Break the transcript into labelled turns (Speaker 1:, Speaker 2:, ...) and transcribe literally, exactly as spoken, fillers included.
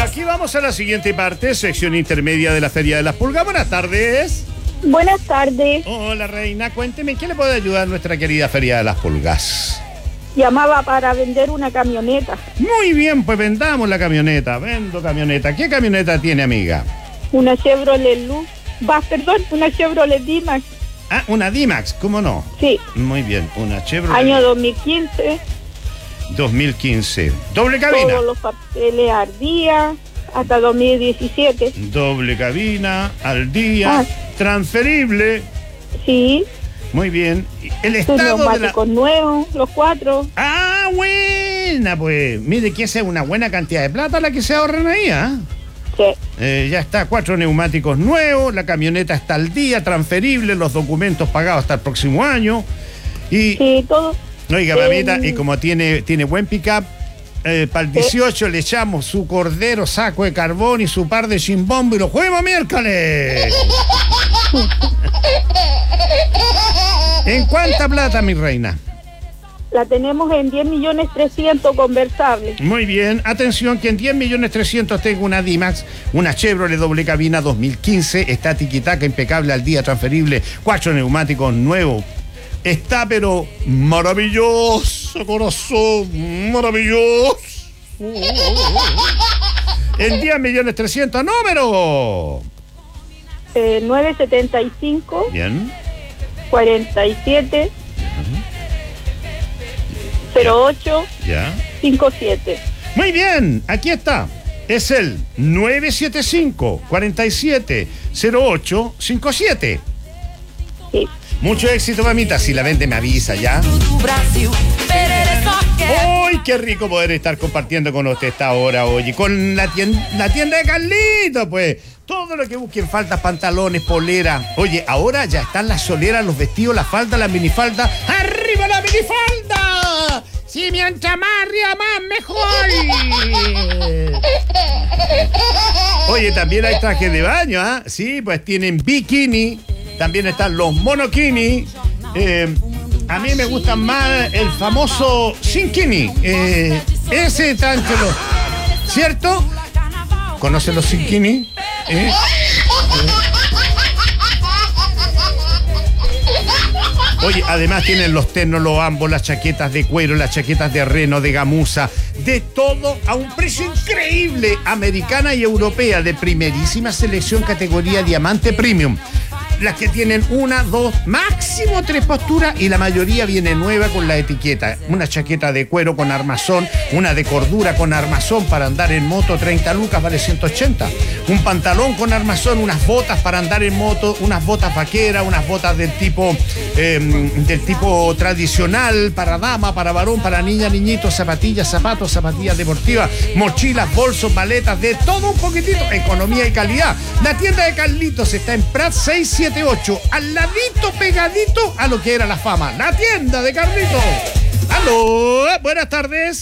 Speaker 1: Aquí vamos a la siguiente parte, sección intermedia de la Feria de las Pulgas. Buenas tardes.
Speaker 2: Buenas tardes.
Speaker 1: Hola, reina. Cuénteme, ¿qué le puede ayudar nuestra querida Feria de las Pulgas?
Speaker 2: Llamaba para vender una camioneta.
Speaker 1: Muy bien, pues vendamos la camioneta. Vendo camioneta. ¿Qué camioneta tiene, amiga?
Speaker 2: Una Chevrolet Luz. Va, perdón, una Chevrolet D-Max.
Speaker 1: Ah, una D-Max, ¿cómo no?
Speaker 2: Sí.
Speaker 1: Muy bien, una Chevrolet.
Speaker 2: Año dos mil quince.
Speaker 1: dos mil quince. Doble cabina.
Speaker 2: Todos los papeles al día. Hasta dos mil diecisiete.
Speaker 1: Doble cabina, al día.
Speaker 2: Ah.
Speaker 1: Transferible.
Speaker 2: Sí.
Speaker 1: Muy bien. El
Speaker 2: Sus
Speaker 1: estado de la...
Speaker 2: neumáticos nuevos, los cuatro.
Speaker 1: Ah, buena, pues. Mire que esa es una buena cantidad de plata la que se ahorran ahí, ¿ah?
Speaker 2: Sí.
Speaker 1: Eh, ya está, cuatro neumáticos nuevos, la camioneta está al día, transferible, los documentos pagados hasta el próximo año. Y,
Speaker 2: Sí, todo.
Speaker 1: oiga,
Speaker 2: Eh,
Speaker 1: mamita, y como tiene, tiene buen pick-up, eh, para el dieciocho le echamos su cordero, saco de carbón y su par de chimbombo y lo juguemos miércoles. ¿En cuánta plata, mi reina?
Speaker 2: La tenemos en diez millones trescientos conversables.
Speaker 1: Muy bien, atención que en diez millones trescientos tengo una D-Max, una Chevrolet doble cabina dos mil quince, está tiquitaca, impecable al día, transferible, cuatro neumáticos nuevos. Está pero maravilloso, corazón, maravilloso. En diez millones trescientos, número.
Speaker 2: Eh, nueve setenta y cinco.
Speaker 1: Bien.
Speaker 2: cuarenta y siete. cero ocho
Speaker 1: Ya.
Speaker 2: cincuenta y siete.
Speaker 1: Muy bien, aquí está. Es el nueve siete cinco, cuarenta y siete, cero ocho cincuenta y siete.
Speaker 2: Sí.
Speaker 1: Mucho éxito, mamita. Si la vende, me avisa, ¿ya? ¡Uy, qué rico poder estar compartiendo con usted esta hora, oye! Con la tienda, la tienda de Carlitos, pues. Todo lo que busquen, faltas, pantalones, poleras. Oye, ahora ya están las soleras, los vestidos, las faldas, las minifaldas. ¡Arriba la minifalda! ¡Si mientras más arriba, más mejor! Oye, también hay trajes de baño, ¿ah? ¿eh? Sí, pues tienen bikini. También están los monokini. Eh, a mí me gustan más el famoso sinkini. Eh, ese tranquilo. ¿Cierto? ¿Conocen los sinkini? ¿Eh? ¿Eh? Oye, además tienen los ternos, los ambos, las chaquetas de cuero, las chaquetas de reno, de gamuza, de todo a un precio increíble, americana y europea, de primerísima selección, categoría diamante premium. Las que tienen una, dos, máximo tres posturas y la mayoría viene nueva con la etiqueta. Una chaqueta de cuero con armazón, una de cordura con armazón para andar en moto, treinta lucas, vale ciento ochenta. Un pantalón con armazón, unas botas para andar en moto, unas botas vaqueras, unas botas del tipo, eh, del tipo tradicional, para dama, para varón, para niña, niñito, zapatillas, zapatos, zapatillas deportivas, mochilas, bolsos, maletas, de todo un poquitito, economía y calidad. La tienda de Carlitos está en Prat seiscientos setenta y ocho, al ladito, pegadito a lo que era la fama. La tienda de Carlitos. ¡Aló! Buenas tardes.